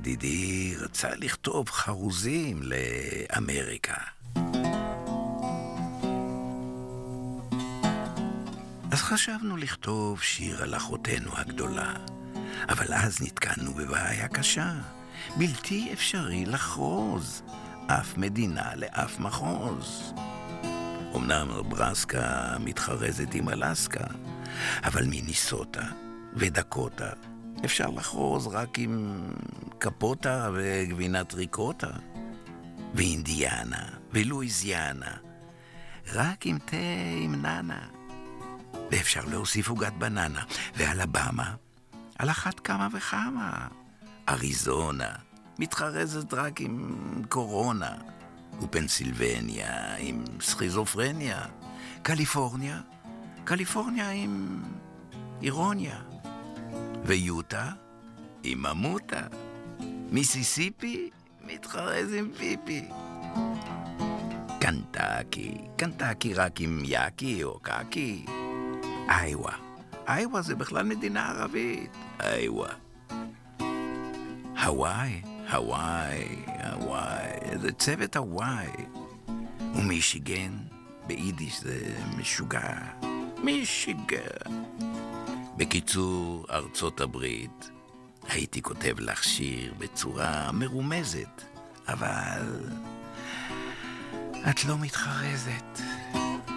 ידידי רצה לכתוב חרוזים לאמריקה. אז חשבנו לכתוב שיר על אחותנו הגדולה, אבל אז נתקענו בבעיה קשה. בלתי אפשרי לחרוז אף מדינה לאף מחוז. אמנם נברסקה מתחרזת עם אלסקה, אבל מיניסוטה ודקוטה אפשר לחרוז רק עם קפוטה וגבינת ריקוטה. ואינדיאנה ולואיזיאנה רק עם תה עם ננה. ואפשר להוסיף עוגת בננה. ואלבמה על אחת כמה וכמה. אריזונה מתחרזת רק עם קורונה. ופנסילבניה עם סכיזופרניה. קליפורניה עם אירוניה. ויוטה עם ממוטה. מיסיסיפי מתחרז עם פיפי. קנטקי רק עם יאקי או קקי. איווה זה בכלל מדינה ערבית. איווה. הוואי, זה צוות הוואי. ומישיגן ביידיש זה משוגע. בקיצור, ארצות הברית, הייתי כותב לך שיר בצורה מרומזת, אבל את לא מתחרזת.